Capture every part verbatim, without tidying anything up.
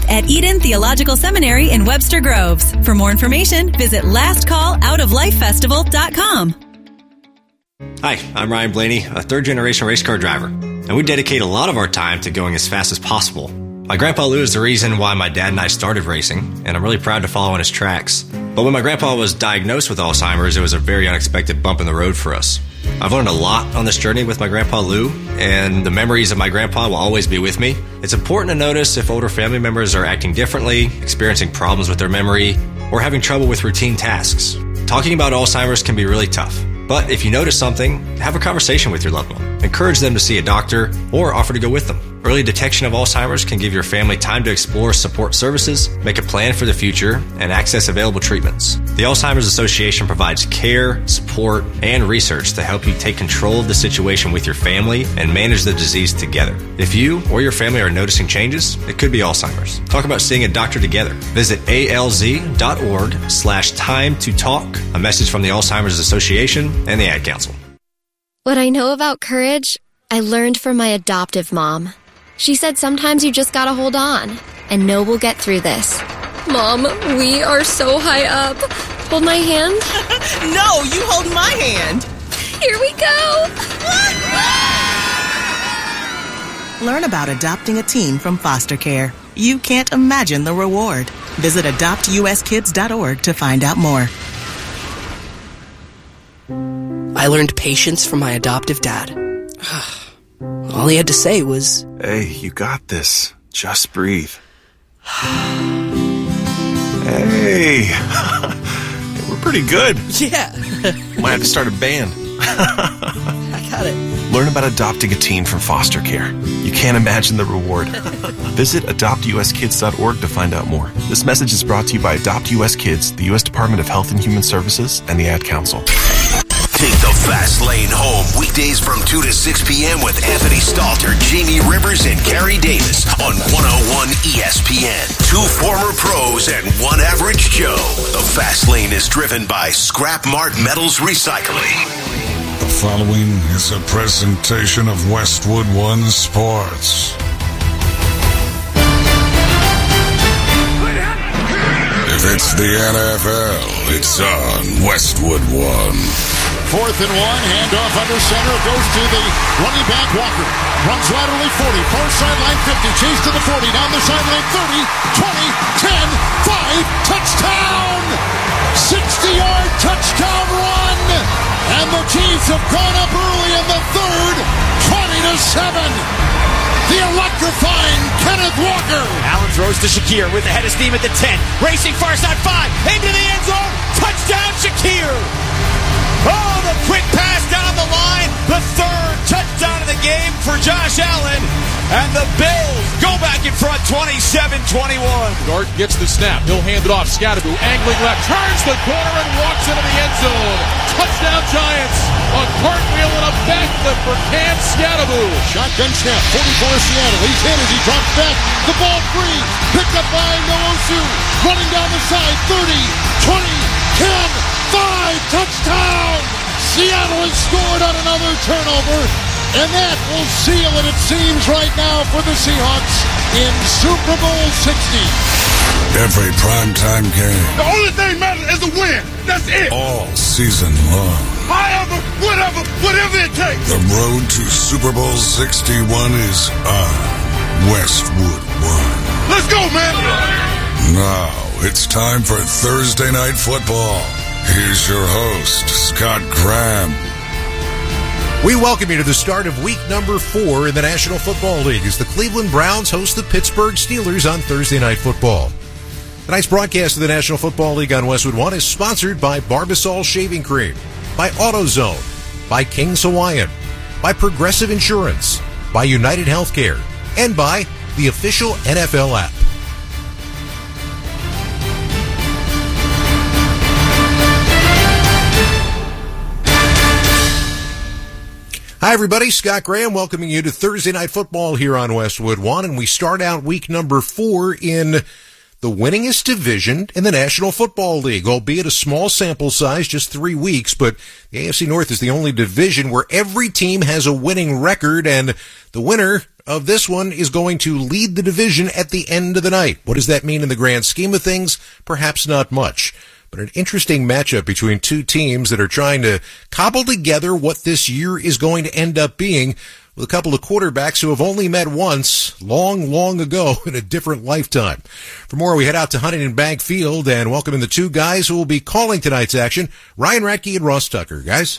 at Eden Theological Seminary in Webster Groves. For more information, visit last call out of life festival dot com. Hi, I'm Ryan Blaney, a third-generation race car driver, and we dedicate a lot of our time to going as fast as possible. My grandpa Lou is the reason why my dad and I started racing, and I'm really proud to follow in his tracks. But when my grandpa was diagnosed with Alzheimer's, it was a very unexpected bump in the road for us. I've learned a lot on this journey with my grandpa Lou, and the memories of my grandpa will always be with me. It's important to notice if older family members are acting differently, experiencing problems with their memory, or having trouble with routine tasks. Talking about Alzheimer's can be really tough. But if you notice something, have a conversation with your loved one. Encourage them to see a doctor or offer to go with them. Early detection of Alzheimer's can give your family time to explore support services, make a plan for the future, and access available treatments. The Alzheimer's Association provides care, support, and research to help you take control of the situation with your family and manage the disease together. If you or your family are noticing changes, it could be Alzheimer's. Talk about seeing a doctor together. Visit alz.org slash time to talk. A message from the Alzheimer's Association and the Ad Council. What I know about courage, I learned from my adoptive mom. She said sometimes you just gotta hold on and know we'll get through this. Mom, we are so high up. Hold my hand. No, you hold my hand. Here we go. Learn about adopting a teen from foster care. You can't imagine the reward. Visit adopt u s kids dot org to find out more. I learned patience from my adoptive dad. All he had to say was, "Hey, you got this. Just breathe." Hey, we're pretty good. Yeah. Might have to start a band. I got it. Learn about adopting a teen from foster care. You can't imagine the reward. Visit adopt u s kids dot org to find out more. This message is brought to you by Adopt U S Kids, the U S Department of Health and Human Services, and the Ad Council. Take the Fast Lane home weekdays from two to six p.m. with Anthony Stalter, Jamie Rivers, and Gary Davis on one oh one E S P N. Two former pros and one average Joe. The Fast Lane is driven by Scrap Mart Metals Recycling. The following is a presentation of Westwood One Sports. If it's the N F L, it's on Westwood One. Fourth and one, handoff under center, goes to the running back Walker. Runs laterally forty, far sideline fifty, chase to the forty, down the sideline thirty, twenty, ten, five, touchdown! sixty-yard touchdown run! And the Chiefs have gone up early in the third, twenty to seven. The electrifying Kenneth Walker. Allen throws to Shakir with the head of steam at the ten. Racing far side five, into the end zone. Touchdown Shakir. Oh, the quick pass down the line. The third touchdown of the game for Josh Allen. And the Bills go back in front twenty-seven twenty-one. Dart gets the snap. He'll hand it off. Scatterbu angling left. Turns the corner and walks into the end zone. Touchdown Giants. A cartwheel and a backflip for Cam Scatterbu. Shotgun snap. forty-four Seattle. He's hit as he drops back. The ball free. Picked up by Nwosu. Running down the side. thirty, twenty, ten, five. Touchdown. Seattle has scored on another turnover. And that will seal it, it seems, right now for the Seahawks in Super Bowl sixty. Every primetime game. The only thing matters is the win. That's it. All season long. However, whatever, whatever it takes. The road to Super Bowl sixty-one is on Westwood One. Let's go, man. Now it's time for Thursday Night Football. Here's your host, Scott Graham. We welcome you to the start of week number four in the National Football League as the Cleveland Browns host the Pittsburgh Steelers on Thursday Night Football. Tonight's broadcast of the National Football League on Westwood One is sponsored by Barbasol Shaving Cream, by AutoZone, by King's Hawaiian, by Progressive Insurance, by United Healthcare, and by the official N F L app. Hi, everybody. Scott Graham welcoming you to Thursday Night Football here on Westwood One, and we start out week number four in the winningest division in the National Football League, albeit a small sample size, just three weeks. But the A F C North is the only division where every team has a winning record, and the winner of this one is going to lead the division at the end of the night. What does that mean in the grand scheme of things? Perhaps not much. But an interesting matchup between two teams that are trying to cobble together what this year is going to end up being, with a couple of quarterbacks who have only met once long, long ago in a different lifetime. For more, we head out to Huntington Bank Field and welcome in the two guys who will be calling tonight's action, Ryan Radke and Ross Tucker. Guys?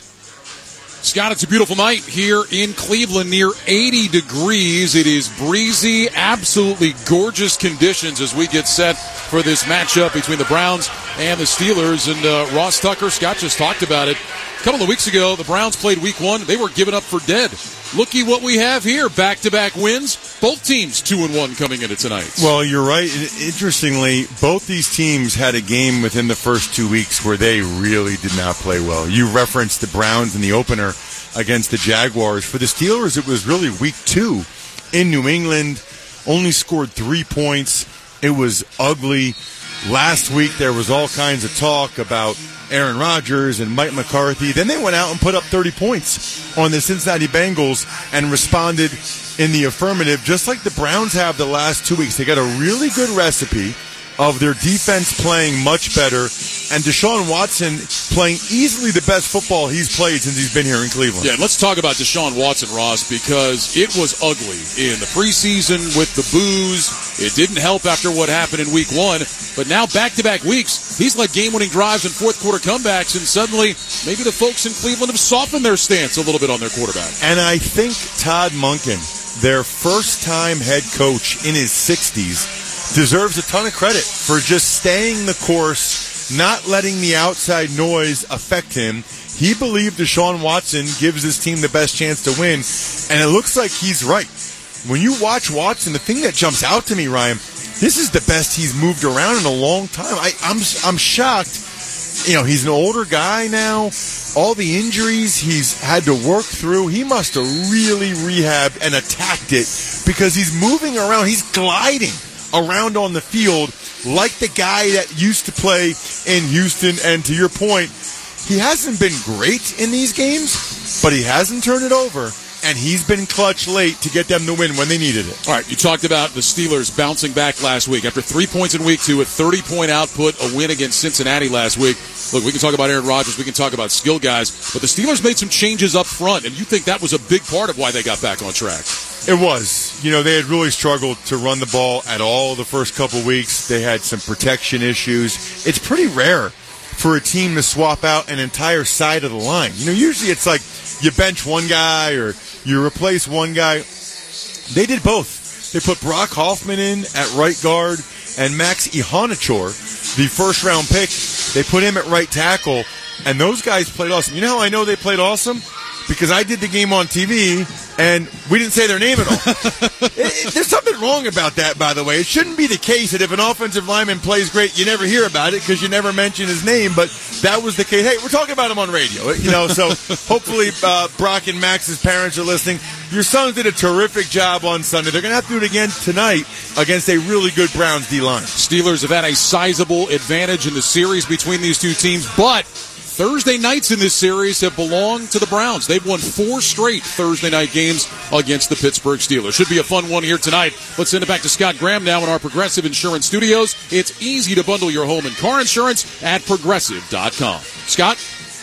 Scott, it's a beautiful night here in Cleveland, near eighty degrees. It is breezy, absolutely gorgeous conditions as we get set for this matchup between the Browns and the Steelers. And uh, Ross Tucker, Scott just talked about it. A couple of weeks ago, the Browns played week one. They were given up for dead. Looky what we have here. Back-to-back wins. Both teams two and one coming into tonight. Well, you're right. Interestingly, both these teams had a game within the first two weeks where they really did not play well. You referenced the Browns in the opener against the Jaguars. For the Steelers, it was really week two in New England. Only scored three points. It was ugly. Last week, there was all kinds of talk about Aaron Rodgers and Mike McCarthy. Then they went out and put up thirty points on the Cincinnati Bengals and responded in the affirmative, just like the Browns have the last two weeks. They got a really good recipe of their defense playing much better, and Deshaun Watson playing easily the best football he's played since he's been here in Cleveland. Yeah, let's talk about Deshaun Watson, Ross, because it was ugly in the preseason with the boos. It didn't help after what happened in week one, but now back-to-back weeks, he's led game-winning drives and fourth-quarter comebacks, and suddenly maybe the folks in Cleveland have softened their stance a little bit on their quarterback. And I think Todd Monken, their first-time head coach in his sixties, deserves a ton of credit for just staying the course, not letting the outside noise affect him. He believed Deshaun Watson gives his team the best chance to win, and it looks like he's right. When you watch Watson, the thing that jumps out to me, Ryan, this is the best he's moved around in a long time. I, I'm I'm shocked. You know, he's an older guy now. All the injuries he's had to work through, he must have really rehabbed and attacked it because he's moving around. He's gliding around on the field like the guy that used to play in Houston. And to your point, he hasn't been great in these games, but he hasn't turned it over. And he's been clutch late to get them to win when they needed it. All right, you talked about the Steelers bouncing back last week. After three points in week two, a thirty-point output, a win against Cincinnati last week. Look, we can talk about Aaron Rodgers, we can talk about skill guys, but the Steelers made some changes up front, and you think that was a big part of why they got back on track. It was. You know, they had really struggled to run the ball at all the first couple weeks. They had some protection issues. It's pretty rare for a team to swap out an entire side of the line. You know, usually it's like you bench one guy or you replace one guy. They did both. They put Brock Hoffman in at right guard and Max Ihanachor, the first-round pick, they put him at right tackle, and those guys played awesome. You know how I know they played awesome? Because I did the game on T V, and we didn't say their name at all. it, it, there's something wrong about that, by the way. It shouldn't be the case that if an offensive lineman plays great, you never hear about it because you never mention his name, but that was the case. Hey, we're talking about him on radio, you know, so hopefully uh, Brock and Max's parents are listening. Your sons did a terrific job on Sunday. They're going to have to do it again tonight against a really good Browns D-line. Steelers have had a sizable advantage in the series between these two teams, but Thursday nights in this series have belonged to the Browns. They've won four straight Thursday night games against the Pittsburgh Steelers. Should be a fun one here tonight. Let's send it back to Scott Graham now in our Progressive Insurance Studios. It's easy to bundle your home and car insurance at Progressive dot com. Scott?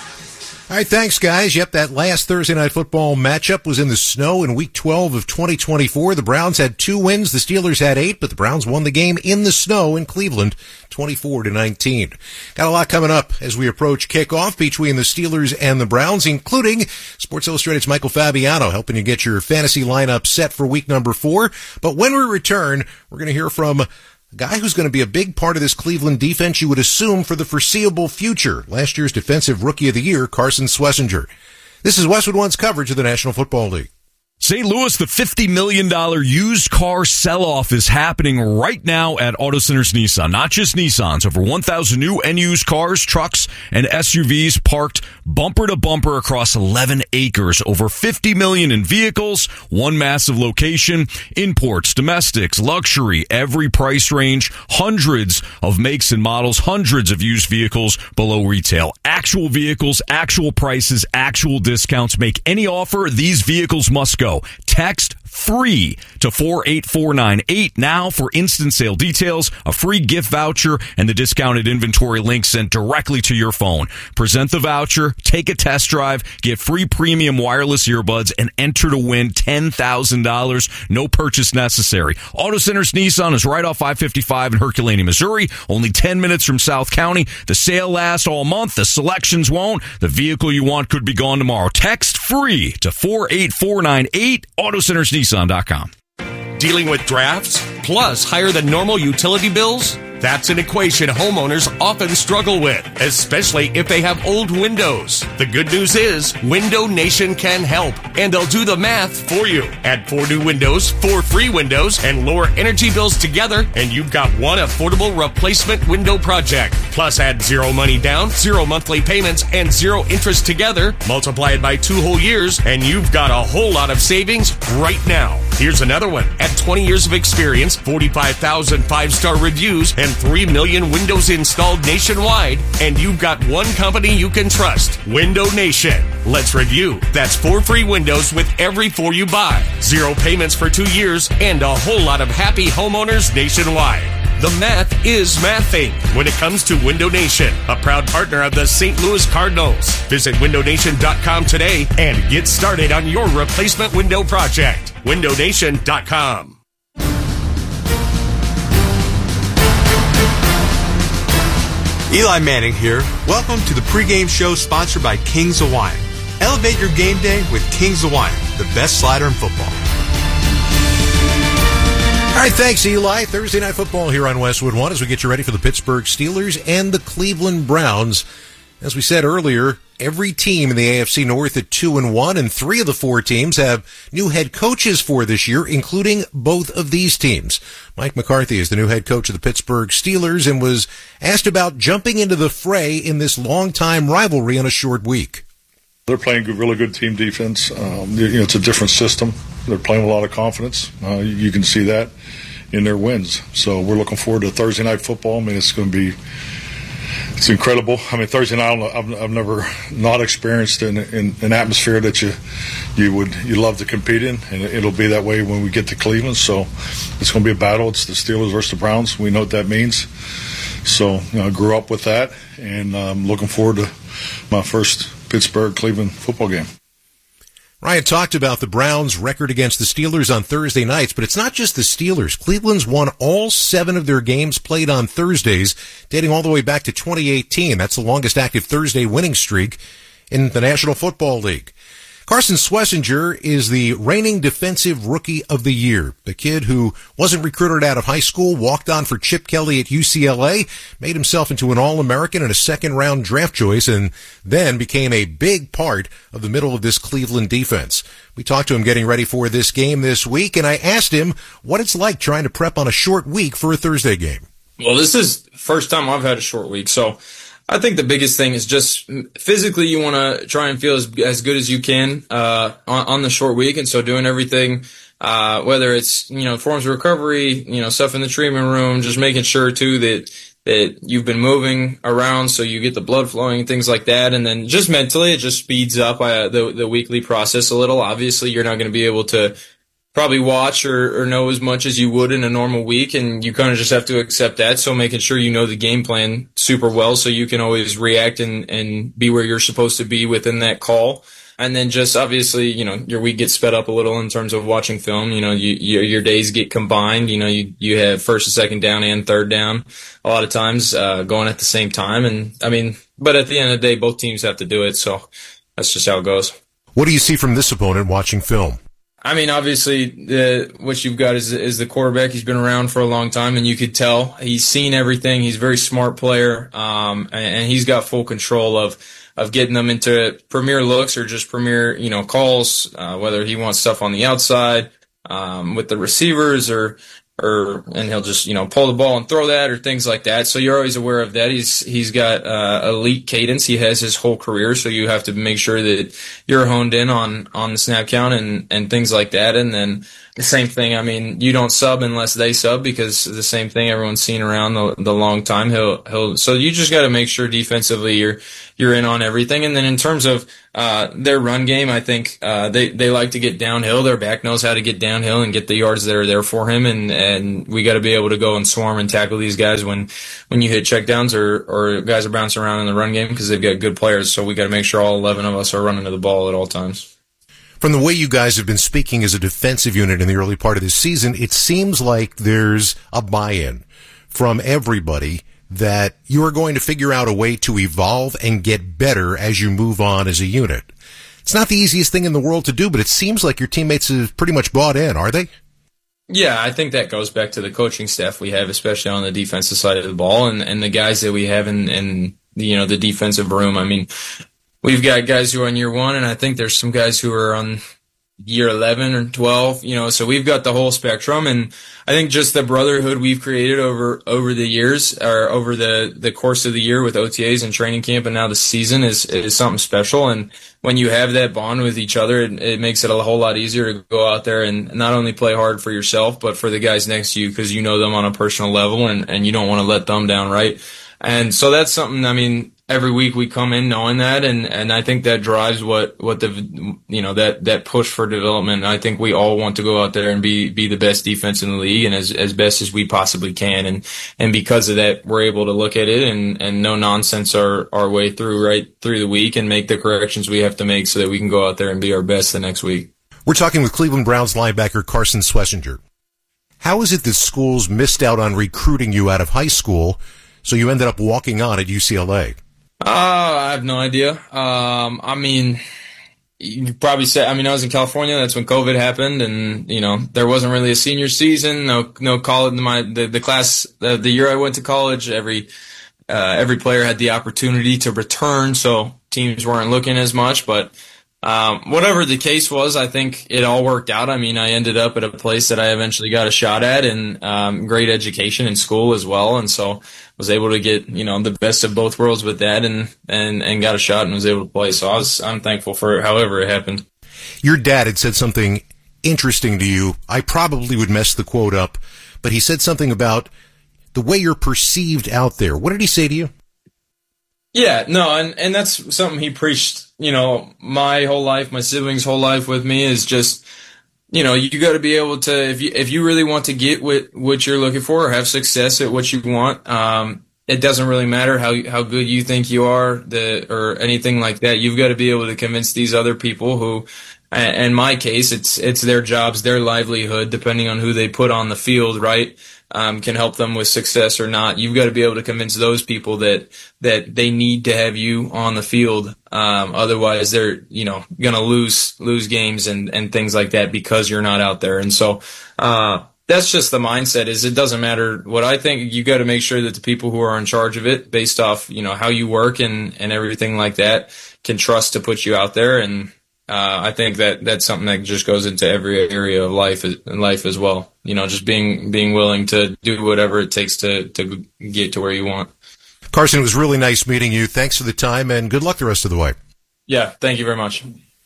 All right, thanks, guys. Yep, that last Thursday Night Football matchup was in the snow in Week twelve of twenty twenty-four. The Browns had two wins. The Steelers had eight, but the Browns won the game in the snow in Cleveland, twenty-four to nineteen. Got a lot coming up as we approach kickoff between the Steelers and the Browns, including Sports Illustrated's Michael Fabiano helping you get your fantasy lineup set for week number four. But when we return, we're going to hear from a guy who's going to be a big part of this Cleveland defense, you would assume, for the foreseeable future. Last year's Defensive Rookie of the Year, Carson Swessinger. This is Westwood One's coverage of the National Football League. Saint Louis, the fifty million dollars used car sell-off is happening right now at Auto Centers Nissan. Not just Nissans. Over one thousand new and used cars, trucks, and S U Vs parked bumper to bumper across eleven acres. Over fifty million dollars in vehicles, one massive location, imports, domestics, luxury, every price range, hundreds of makes and models, hundreds of used vehicles below retail. Actual vehicles, actual prices, actual discounts. Make any offer, these vehicles must go. Text free to four eight four nine eight now for instant sale details, a free gift voucher, and the discounted inventory link sent directly to your phone. Present the voucher, take a test drive, get free premium wireless earbuds, and enter to win ten thousand dollars. No purchase necessary. Auto Centers Nissan is right off I fifty-five in Herculaneum, Missouri. Only ten minutes from South County. The sale lasts all month. The selections won't. The vehicle you want could be gone tomorrow. Text free to four eight four nine eight, Auto Centers Nissan dot com. Dealing with drafts plus higher than normal utility bills? That's an equation homeowners often struggle with, especially if they have old windows. The good news is Window Nation can help, and they'll do the math for you. Add four new windows, four free windows, and lower energy bills together, and you've got one affordable replacement window project. Plus add zero money down, zero monthly payments, and zero interest together. Multiply it by two whole years, and you've got a whole lot of savings right now. Here's another one. At twenty years of experience, forty-five thousand five-star reviews, and three million windows installed nationwide, and you've got one company you can trust, Window Nation. Let's review. That's four free windows with every four you buy, zero payments for two years, and a whole lot of happy homeowners nationwide. The math is mathing when it comes to Window Nation, a proud partner of the Saint Louis Cardinals. Visit window nation dot com today and get started on your replacement window project. window nation dot com. Eli Manning here. Welcome to the pregame show sponsored by King's Hawaiian. Elevate your game day with King's Hawaiian, the best slider in football. All right, thanks, Eli. Thursday Night Football here on Westwood One as we get you ready for the Pittsburgh Steelers and the Cleveland Browns. As we said earlier, every team in the A F C North at two and one, and three of the four teams have new head coaches for this year, including both of these teams. Mike McCarthy is the new head coach of the Pittsburgh Steelers and was asked about jumping into the fray in this long-time rivalry on a short week. They're playing good, really good team defense. Um, you know, it's a different system. They're playing with a lot of confidence. Uh, you can see that in their wins. So we're looking forward to Thursday Night Football. I mean, it's going to be it's incredible. I mean, Thursday night I've, I've never not experienced an, an, an atmosphere that you you would you love to compete in, and it'll be that way when we get to Cleveland. So it's going to be a battle. It's the Steelers versus the Browns. We know what that means. So you know, I grew up with that, and I'm looking forward to my first Pittsburgh-Cleveland football game. Ryan talked about the Browns' record against the Steelers on Thursday nights, but it's not just the Steelers. Cleveland's won all seven of their games played on Thursdays, dating all the way back to twenty eighteen. That's the longest active Thursday winning streak in the National Football League. Carson Schlesinger is the reigning Defensive Rookie of the Year. The kid who wasn't recruited out of high school, walked on for Chip Kelly at U C L A, made himself into an All-American and a second-round draft choice, and then became a big part of the middle of this Cleveland defense. We talked to him getting ready for this game this week, and I asked him what it's like trying to prep on a short week for a Thursday game. Well, this is the first time I've had a short week, so I think the biggest thing is just physically you want to try and feel as as good as you can uh on, on the short week, and so doing everything, uh whether it's, you know, forms of recovery, you know, stuff in the treatment room, just making sure too that that you've been moving around so you get the blood flowing and things like that, and then just mentally it just speeds up uh, the the weekly process a little. Obviously, you're not going to be able to probably watch or, or know as much as you would in a normal week, and you kind of just have to accept that. So making sure you know the game plan super well so you can always react and, and be where you're supposed to be within that call. And then just obviously, you know, your week gets sped up a little in terms of watching film. You know, you, you, your days get combined. You know, you, you have first and second down and third down a lot of times uh, going at the same time. And I mean, but at the end of the day, both teams have to do it. So that's just how it goes. What do you see from this opponent watching film? I mean, obviously, the, what you've got is, is the quarterback. He's been around for a long time, and you could tell he's seen everything. He's a very smart player, um, and, and he's got full control of of getting them into premier looks or just premier, you know, calls. Uh, whether he wants stuff on the outside um, with the receivers, or or and he'll just, you know, pull the ball and throw that, or things like that. So you're always aware of that. He's he's got uh, elite cadence. He has his whole career, so you have to make sure that you're honed in on on the snap count and and things like that. And then the same thing. I mean, you don't sub unless they sub, because the same thing everyone's seen around the the long time. He'll he'll. So you just got to make sure defensively you're you're in on everything. And then in terms of uh their run game, I think uh they they like to get downhill. Their back knows how to get downhill and get the yards that are there for him. And and we got to be able to go and swarm and tackle these guys when when you hit checkdowns or or guys are bouncing around in the run game, because they've got good players. So we got to make sure all eleven of us are running to the ball at all times. From the way you guys have been speaking as a defensive unit in the early part of this season, it seems like there's a buy-in from everybody that you are going to figure out a way to evolve and get better as you move on as a unit. It's not the easiest thing in the world to do, but it seems like your teammates have pretty much bought in, are they? Yeah, I think that goes back to the coaching staff we have, especially on the defensive side of the ball, and, and the guys that we have in, in, you know, the defensive room. I mean, we've got guys who are on year one, and I think there's some guys who are on year eleven or twelve, you know, so we've got the whole spectrum. And I think just the brotherhood we've created over, over the years, or over the, the course of the year with O T As and training camp and now the season is, is something special. And when you have that bond with each other, it, it makes it a whole lot easier to go out there and not only play hard for yourself, but for the guys next to you, because you know them on a personal level, and, and you don't want to let them down, right? And so that's something, I mean, every week we come in knowing that, and, and I think that drives what, what the, you know, that, that push for development. I think we all want to go out there and be, be the best defense in the league, and as, as best as we possibly can. And, and because of that, we're able to look at it and, and no nonsense our, our way through, right through the week, and make the corrections we have to make so that we can go out there and be our best the next week. We're talking with Cleveland Browns linebacker Carson Schlesinger. How is it that schools missed out on recruiting you out of high school, so you ended up walking on at U C L A? Uh, I have no idea. Um, I mean, you probably say, I mean, I was in California. That's when COVID happened, and, you know, there wasn't really a senior season. No, no college. My, the, the class, the, the year I went to college, every, uh, every player had the opportunity to return. So teams weren't looking as much, but, um, whatever the case was, I think it all worked out. I mean, I ended up at a place that I eventually got a shot at, and, um, great education in school as well. And so, was able to get, you know, the best of both worlds with that, and, and, and got a shot and was able to play. So I was, I'm thankful for it, however it happened. Your dad had said something interesting to you. I probably would mess the quote up, but he said something about the way you're perceived out there. What did he say to you? Yeah, no, and, and that's something he preached, you know, my whole life, my siblings' whole life with me, is just, you know, you got to be able to, if you, if you really want to get what, what you're looking for, or have success at what you want, um, it doesn't really matter how, how good you think you are, the, or anything like that. You've got to be able to convince these other people who, in my case, it's, it's their jobs, their livelihood, depending on who they put on the field, right? Um, can help them with success or not. You've got to be able to convince those people that, that they need to have you on the field. Um, otherwise they're, you know, gonna lose, lose games and, and things like that because you're not out there. And so, uh, that's just the mindset, is it doesn't matter what I think. You got to make sure that the people who are in charge of it, based off, you know, how you work and, and everything like that, can trust to put you out there. And, Uh, I think that that's something that just goes into every area of life, in life as well. You know, just being being willing to do whatever it takes to, to get to where you want. Carson, it was really nice meeting you. Thanks for the time, and good luck the rest of the way. Yeah, thank you very much.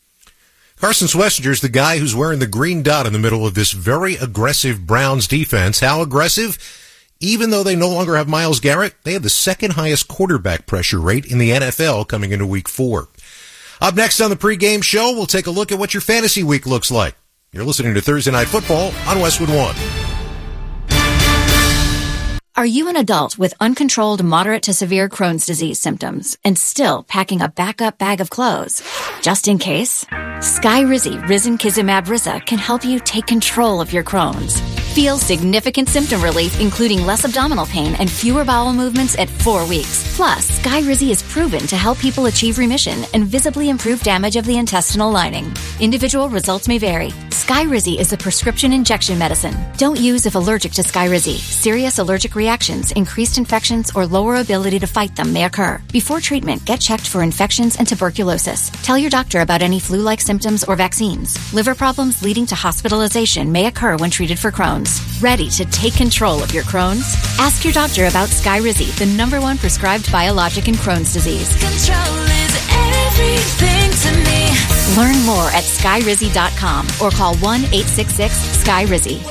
Carson Schlesinger is the guy who's wearing the green dot in the middle of this very aggressive Browns defense. How aggressive? Even though they no longer have Myles Garrett, they have the second highest quarterback pressure rate in the N F L coming into week four. Up next on the pregame show, we'll take a look at what your fantasy week looks like. You're listening to Thursday Night Football on Westwood One. Are you an adult with uncontrolled moderate to severe Crohn's disease symptoms and still packing a backup bag of clothes? Just in case, Skyrizi Risankizumab Risa can help you take control of your Crohn's. Feel significant symptom relief, including less abdominal pain and fewer bowel movements at four weeks. Plus, Skyrizi is proven to help people achieve remission and visibly improve damage of the intestinal lining. Individual results may vary. Skyrizi is a prescription injection medicine. Don't use if allergic to Skyrizi. Serious allergic reactions, increased infections, or lower ability to fight them may occur. Before treatment, get checked for infections and tuberculosis. Tell your doctor about any flu-like symptoms or vaccines. Liver problems leading to hospitalization may occur when treated for Crohn's. Ready to take control of your Crohn's? Ask your doctor about Skyrizi, the number one prescribed biologic in Crohn's disease. Control is everything to me. Learn more at skyrizi dot com or call one eight six six sky rizi.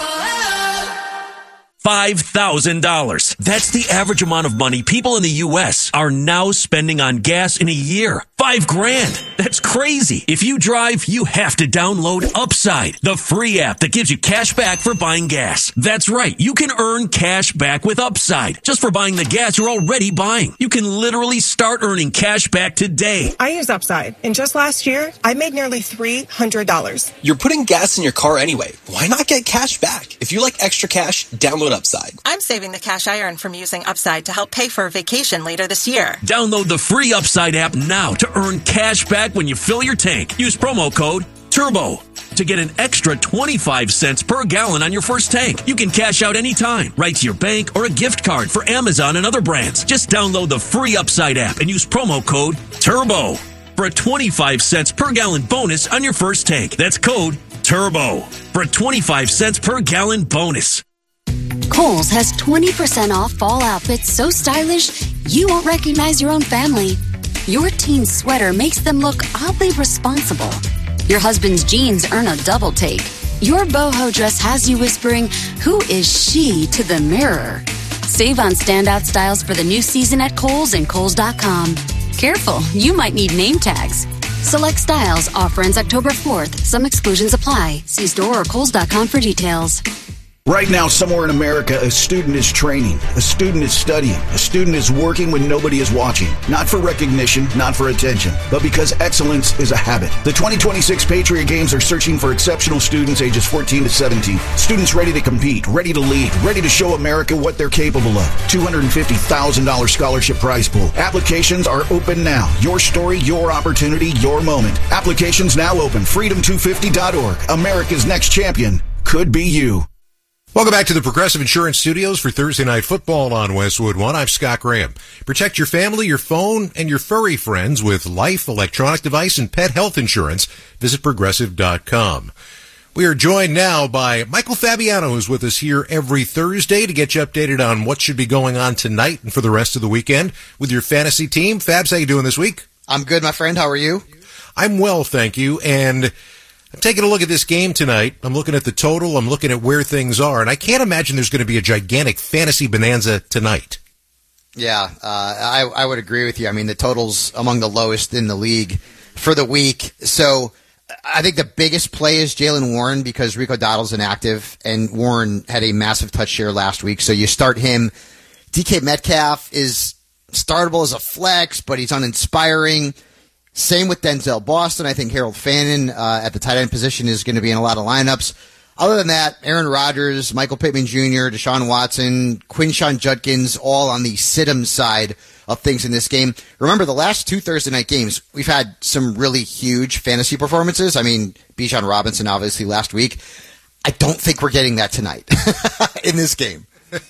five thousand dollars. That's the average amount of money people in the U S are now spending on gas in a year. Five grand. That's crazy. If you drive, you have to download Upside, the free app that gives you cash back for buying gas. That's right. You can earn cash back with Upside just for buying the gas you're already buying. You can literally start earning cash back today. I use Upside, and just last year, I made nearly three hundred dollars. You're putting gas in your car anyway. Why not get cash back? If you like extra cash, download Upside. I'm saving the cash I earn from using Upside to help pay for a vacation later this year. Download the free Upside app now to earn cash back when you fill your tank. Use promo code TURBO to get an extra twenty-five cents per gallon on your first tank. You can cash out anytime, right to your bank or a gift card for Amazon and other brands. Just download the free Upside app and use promo code TURBO for a twenty-five cents per gallon bonus on your first tank. That's code TURBO for a twenty-five cents per gallon bonus. Kohl's has twenty percent off fall outfits so stylish you won't recognize your own family. Your teen's sweater makes them look oddly responsible. Your husband's jeans earn a double take. Your boho dress has you whispering, "Who is she?" to the mirror. Save on standout styles for the new season at Kohl's and Kohl's dot com. Careful, you might need name tags. Select styles. Offer ends October fourth. Some exclusions apply. See store or Kohl's dot com for details. Right now, somewhere in America, a student is training, a student is studying, a student is working when nobody is watching. Not for recognition, not for attention, but because excellence is a habit. The twenty twenty-six Patriot Games are searching for exceptional students ages fourteen to seventeen. Students ready to compete, ready to lead, ready to show America what they're capable of. two hundred fifty thousand dollars scholarship prize pool. Applications are open now. Your story, your opportunity, your moment. Applications now open. freedom two fifty dot org. America's next champion could be you. Welcome back to the Progressive Insurance Studios for Thursday Night Football on Westwood One. I'm Scott Graham. Protect your family, your phone, and your furry friends with life, electronic device, and pet health insurance. Visit Progressive dot com. We are joined now by Michael Fabiano, who's with us here every Thursday to get you updated on what should be going on tonight and for the rest of the weekend with your fantasy team. Fabs, how you doing this week? I'm good, my friend. How are you? I'm well, thank you. And I'm taking a look at this game tonight. I'm looking at the total. I'm looking at where things are. And I can't imagine there's going to be a gigantic fantasy bonanza tonight. Yeah, uh, I, I would agree with you. I mean, the total's among the lowest in the league for the week. So I think the biggest play is Jaylen Warren because Rico Dowdle's inactive, and Warren had a massive touch share last week. So you start him. D K Metcalf is startable as a flex, but he's uninspiring. Same with Denzel Boston. I think Harold Fannin uh, at the tight end position is going to be in a lot of lineups. Other than that, Aaron Rodgers, Michael Pittman Junior, Deshaun Watson, Quinshon Judkins, all on the sit-em side of things in this game. Remember, the last two Thursday night games, we've had some really huge fantasy performances. I mean, Bijan Robinson, obviously, last week. I don't think we're getting that tonight in this game. All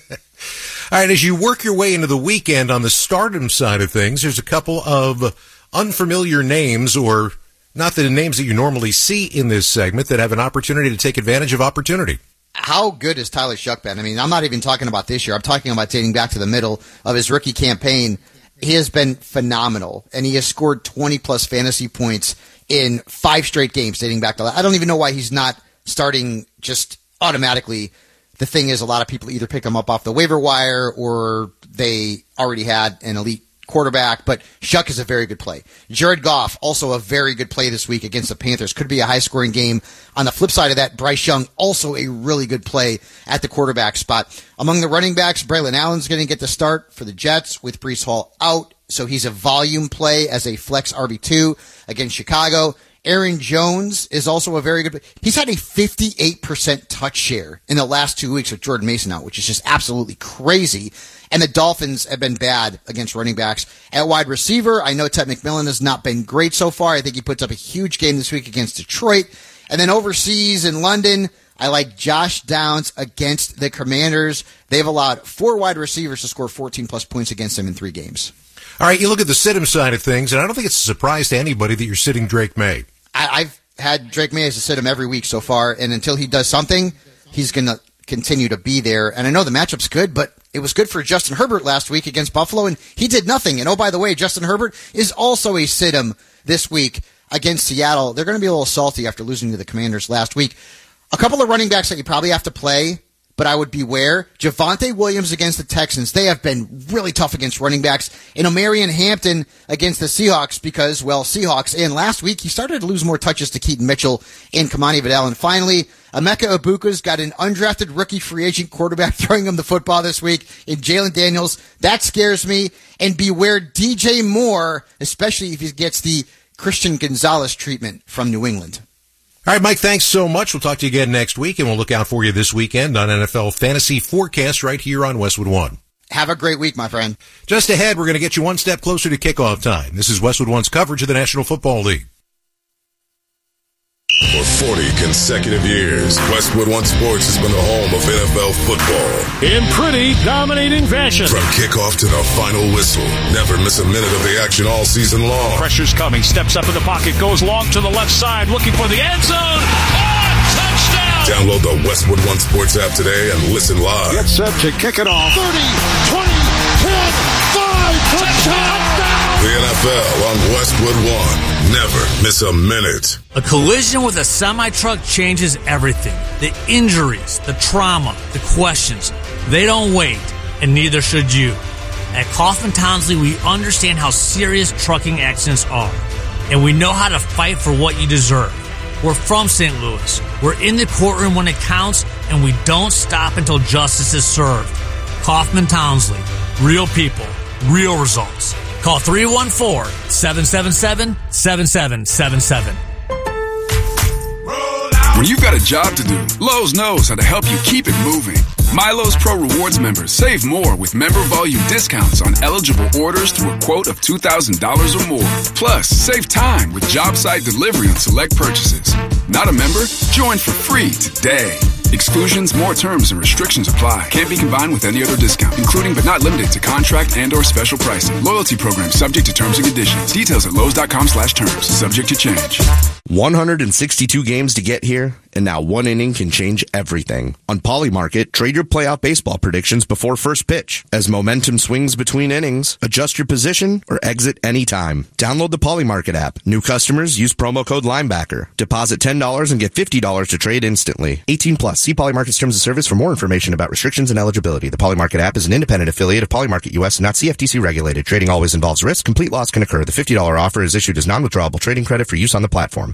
right, as you work your way into the weekend on the stardom side of things, there's a couple of unfamiliar names, or not the names that you normally see in this segment, that have an opportunity to take advantage of opportunity. How good has Tyler Shough been? I mean, I'm not even talking about this year. I'm talking about dating back to the middle of his rookie campaign. He has been phenomenal, and he has scored twenty-plus fantasy points in five straight games dating back to – I don't even know why he's not starting just automatically. The thing is, a lot of people either pick him up off the waiver wire or they already had an elite quarterback, but Shough is a very good play. Jared Goff, also a very good play this week against the Panthers. Could be a high-scoring game. On the flip side of that, Bryce Young, also a really good play at the quarterback spot. Among the running backs, Braylon Allen's going to get the start for the Jets with Breece Hall out, so he's a volume play as a flex R B two against Chicago. Aaron Jones is also a very good. He's had a fifty-eight percent touch share in the last two weeks with Jordan Mason out, which is just absolutely crazy. And the Dolphins have been bad against running backs. At wide receiver, I know Ted McMillan has not been great so far. I think he puts up a huge game this week against Detroit. And then overseas in London, I like Josh Downs against the Commanders. They've allowed four wide receivers to score fourteen plus points against them in three games. All right, you look at the sit-him side of things, and I don't think it's a surprise to anybody that you're sitting Drake May. I, I've had Drake May as a sit-him every week so far, and until he does something, he's going to continue to be there. And I know the matchup's good, but it was good for Justin Herbert last week against Buffalo, and he did nothing. And oh, by the way, Justin Herbert is also a sit-him this week against Seattle. They're going to be a little salty after losing to the Commanders last week. A couple of running backs that you probably have to play, but I would beware. Javonte Williams against the Texans. They have been really tough against running backs. And Omarion Hampton against the Seahawks because, well, Seahawks. And last week, he started to lose more touches to Keaton Mitchell and Kamani Vidal. And finally, Emeka Ibuka's got an undrafted rookie free agent quarterback throwing him the football this week in Jalen Daniels. That scares me. And beware D J Moore, especially if he gets the Christian Gonzalez treatment from New England. All right, Mike, thanks so much. We'll talk to you again next week, and we'll look out for you this weekend on N F L Fantasy Forecast right here on Westwood One. Have a great week, my friend. Just ahead, we're going to get you one step closer to kickoff time. This is Westwood One's coverage of the National Football League. For forty consecutive years, Westwood One Sports has been the home of N F L football. In pretty dominating fashion. From kickoff to the final whistle, never miss a minute of the action all season long. Pressure's coming, steps up in the pocket, goes long to the left side, looking for the end zone. Oh, touchdown! Download the Westwood One Sports app today and listen live. Get set to kick it off. thirty, twenty, ten, five, touchdown! The N F L on Westwood One. Never miss a minute. A collision with a semi-truck changes everything. The injuries, the trauma, the questions. They don't wait, and neither should you. At Kaufman Townsley, we understand how serious trucking accidents are, and we know how to fight for what you deserve. We're from Saint Louis. We're in the courtroom when it counts, and we don't stop until justice is served. Kaufman Townsley. Real people. Real results. Call three one four, seven seven seven, seven seven seven seven. When you've got a job to do, Lowe's knows how to help you keep it moving. MyLowe's Pro Rewards members save more with member volume discounts on eligible orders through a quote of two thousand dollars or more. Plus, save time with job site delivery on select purchases. Not a member? Join for free today. Exclusions, more terms, and restrictions apply. Can't be combined with any other discount, including but not limited to contract and or special pricing. Loyalty program subject to terms and conditions. Details at Lowe's.com slash terms. Subject to change. one hundred sixty-two games to get here, and now one inning can change everything. On Polymarket, trade your playoff baseball predictions before first pitch. As momentum swings between innings, adjust your position or exit anytime. Download the Polymarket app. New customers use promo code Linebacker. Deposit ten dollars and get fifty dollars to trade instantly. eighteen plus. See Polymarket's terms of service for more information about restrictions and eligibility. The Polymarket app is an independent affiliate of Polymarket U S and not C F T C regulated. Trading always involves risk. Complete loss can occur. The fifty dollars offer is issued as non-withdrawable trading credit for use on the platform.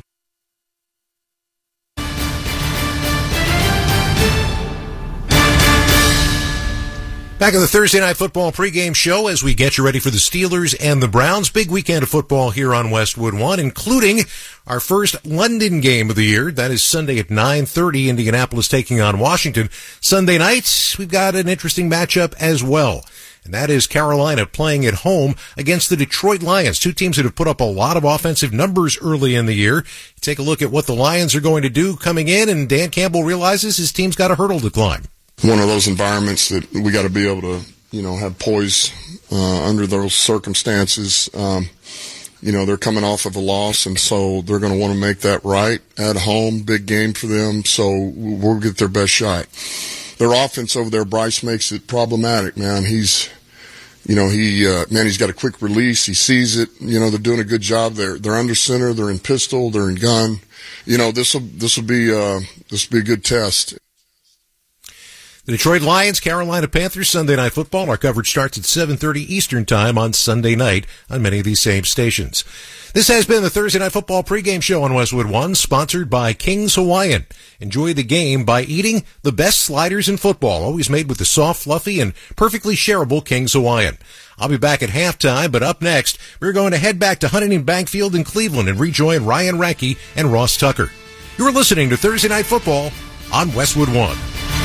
Back in the Thursday Night Football pregame show as we get you ready for the Steelers and the Browns. Big weekend of football here on Westwood One, including our first London game of the year. That is Sunday at nine thirty, Indianapolis taking on Washington. Sunday nights, we've got an interesting matchup as well. And that is Carolina playing at home against the Detroit Lions, two teams that have put up a lot of offensive numbers early in the year. Take a look at what the Lions are going to do coming in, and Dan Campbell realizes his team's got a hurdle to climb. One of those environments that we got to be able to, you know, have poise uh, under those circumstances. Um, you know, they're coming off of a loss, and so they're going to want to make that right at home. Big game for them, so we'll get their best shot. Their offense over there, Bryce makes it problematic, man. He's, you know, he, uh, man, he's got a quick release. He sees it. You know, they're doing a good job. They're they're under center. They're in pistol. They're in gun. You know, this will this will be uh, this will be a good test. The Detroit Lions, Carolina Panthers, Sunday Night Football. Our coverage starts at seven thirty Eastern Time on Sunday night on many of these same stations. This has been the Thursday Night Football pregame show on Westwood One, sponsored by King's Hawaiian. Enjoy the game by eating the best sliders in football, always made with the soft, fluffy, and perfectly shareable King's Hawaiian. I'll be back at halftime, but up next, we're going to head back to Huntington Bank Field in Cleveland and rejoin Ryan Radke and Ross Tucker. You're listening to Thursday Night Football on Westwood One.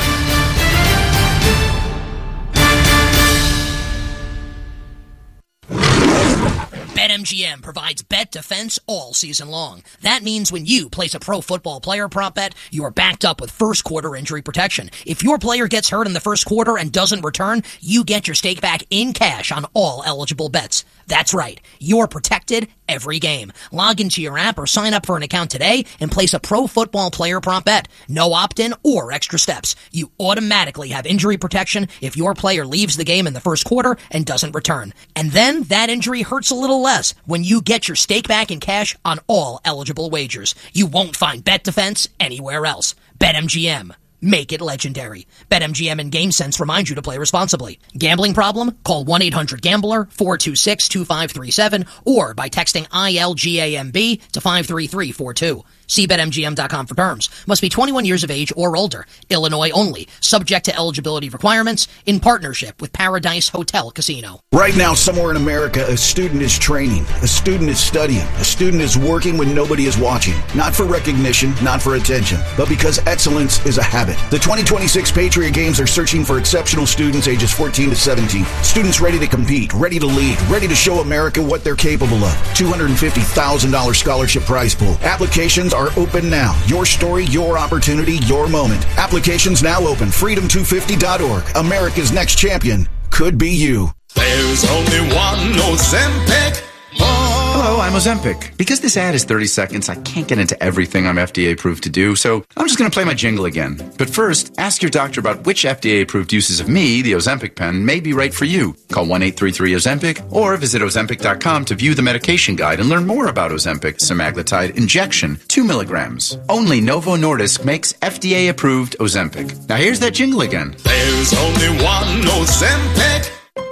BetMGM provides bet defense all season long. That means when you place a pro football player prop bet, you are backed up with first quarter injury protection. If your player gets hurt in the first quarter and doesn't return, you get your stake back in cash on all eligible bets. That's right. You're protected every game. Log into your app or sign up for an account today and place a pro football player prop bet. No opt-in or extra steps. You automatically have injury protection if your player leaves the game in the first quarter and doesn't return. And then that injury hurts a little less when you get your stake back in cash on all eligible wagers. You won't find bet defense anywhere else. BetMGM. Make it legendary. BetMGM and GameSense remind you to play responsibly. Gambling problem? Call one eight hundred gambler, four two six, two five three seven or by texting I L G A M B to five three three four two. See Bet M G M dot com for terms. Must be twenty-one years of age or older. Illinois only. Subject to eligibility requirements. In partnership with Paradise Hotel Casino. Right now, somewhere in America, a student is training. A student is studying. A student is working when nobody is watching. Not for recognition, not for attention, but because excellence is a habit. The twenty twenty-six Patriot Games are searching for exceptional students ages fourteen to seventeen. Students ready to compete, ready to lead, ready to show America what they're capable of. two hundred fifty thousand dollars scholarship prize pool. Applications are open now. Your story, your opportunity, your moment. Applications now open. freedom two fifty dot org. America's next champion could be you. There's only one Ozempic. Hello, I'm Ozempic. Because this ad is thirty seconds, I can't get into everything I'm F D A approved to do, so I'm just going to play my jingle again. But first, ask your doctor about which F D A approved uses of me, the Ozempic pen, may be right for you. Call one eight three three Ozempic or visit Ozempic dot com to view the medication guide and learn more about Ozempic semaglutide injection, two milligrams. Only Novo Nordisk makes F D A approved Ozempic. Now here's that jingle again. There's only one Ozempic.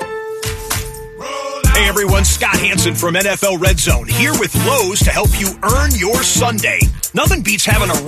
Hey everyone, Scott Hansen from N F L Red Zone here with Lowe's to help you earn your Sunday. Nothing beats having a